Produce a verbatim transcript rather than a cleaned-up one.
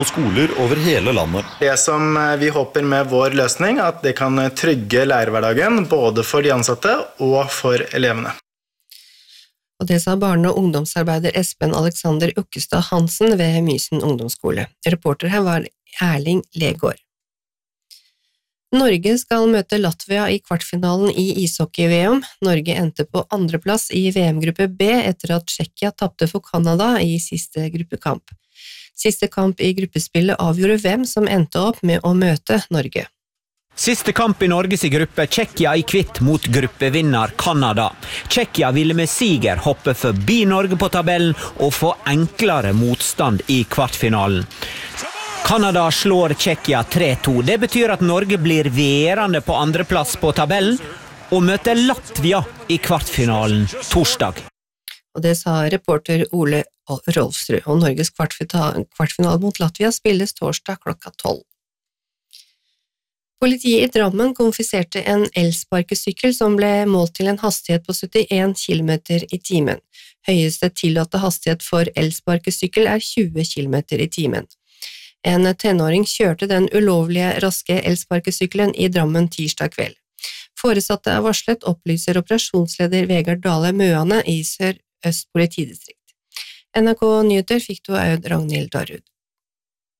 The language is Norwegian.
og skoler over hele landet. Det som vi håper med vår løsning, at det kan trygge lærerhverdagen både for de ansatte og for elevene. Og det sa barne- og ungdomsarbeider Espen Alexander Ukkestad Hansen ved Mysen ungdomsskole. Reporter her var Erling Legård. Norge skal møte Latvia i kvartfinalen i ishockey-V M. Norge endte på andreplass i V M-gruppe B etter at Tsjekkia tappte for Kanada i siste gruppekamp. Siste kamp i gruppespillet avgjorde hvem som endte opp med å møte Norge. Siste kamp i Norges gruppe, Tsjekkia i kvitt mot gruppevinner Kanada. Tsjekkia ville med siger hoppe forbi Norge på tabellen og få enklere motstand i kvartfinalen. Kanada slår Tsjekkia tre to. Det betyr at Norge blir værende på andreplass på tabellen og møter Latvia i kvartfinalen torsdag. Og det sa reporter Ole Rolfsrud, og Norges kvartfinale mot Latvia spilles torsdag klokka tolv. Politiet i Drammen konfiserte en elsparkesykkel som ble målt til en hastighet på syttien kilometer i timen. Høyeste tillatte hastighet for elsparkesykkel er tjue kilometer i timen. En tenåring kjørte den ulovlige raske elsparkesykkelen i Drammen tirsdag kveld. Foresatte er varslet, opplyser operasjonsleder Vegard Dale Møane i Sør-Øst politidistrikt. N R K Nyheter fikk du Aud Ragnhild Darud.